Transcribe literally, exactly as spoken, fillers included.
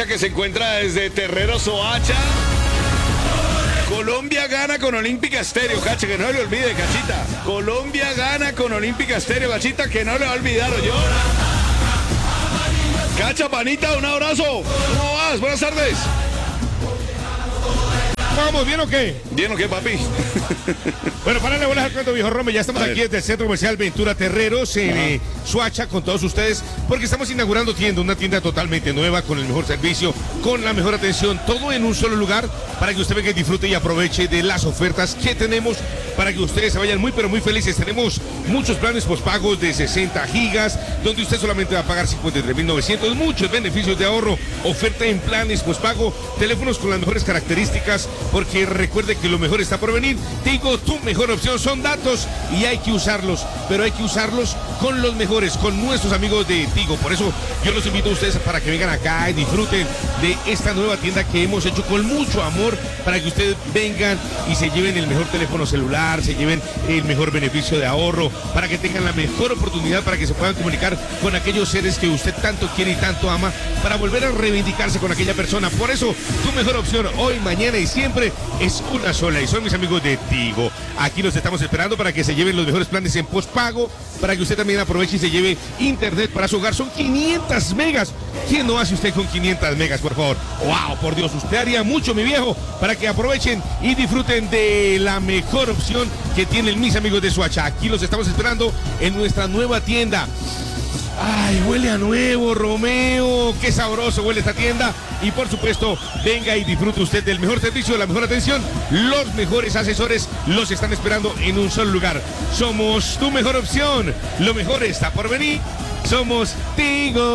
Cacha, que se encuentra desde Terrero Soacha. Colombia gana con Olímpica Estéreo, Cacha, que no le olvide, Cachita. Colombia gana con Olímpica Estéreo, Cachita, que no le va a olvidar, yo. Cacha, panita, un abrazo. ¿Cómo vas? Buenas tardes. ¿Vamos? ¿Bien o qué? ¿Bien o qué, papi? Bueno, para la buenas al cuento, viejo Romero. Ya estamos aquí desde el Centro Comercial Ventura Terreros en eh, Soacha con todos ustedes, porque estamos inaugurando tienda, una tienda totalmente nueva, con el mejor servicio, con la mejor atención, todo en un solo lugar, para que usted venga y disfrute y aproveche de las ofertas que tenemos, para que ustedes se vayan muy pero muy felices. Tenemos muchos planes postpagos de sesenta gigas, donde usted solamente va a pagar cincuenta y tres mil novecientos, muchos beneficios de ahorro, oferta en planes postpago, teléfonos con las mejores características, porque recuerde que lo mejor está por venir. Digo, tu mejor opción son datos y hay que usarlos, pero hay que usarlos con los mejores, con nuestros amigos de Tigo. Por eso yo los invito a ustedes para que vengan acá y disfruten de esta nueva tienda que hemos hecho con mucho amor, para que ustedes vengan y se lleven el mejor teléfono celular, se lleven el mejor beneficio de ahorro, para que tengan la mejor oportunidad, para que se puedan comunicar con aquellos seres que usted tanto quiere y tanto ama, para volver a reivindicarse con aquella persona. Por eso tu mejor opción hoy, mañana y siempre es una sola, y son mis amigos de Tigo. Aquí los estamos esperando para que se lleven los mejores planes en postpago, para que usted también aproveche y se lleve internet para su hogar. Son quinientas megas. ¿Quién no hace usted con quinientas megas, por favor? ¡Wow! Por Dios, usted haría mucho, mi viejo, para que aprovechen y disfruten de la mejor opción que tienen mis amigos de Soacha. Aquí los estamos esperando en nuestra nueva tienda. ¡Ay, huele a nuevo, Romeo! ¡Qué sabroso huele esta tienda! Y por supuesto, venga y disfrute usted del mejor servicio, la mejor atención. Los mejores asesores los están esperando en un solo lugar. Somos tu mejor opción. Lo mejor está por venir. Somos Tigo.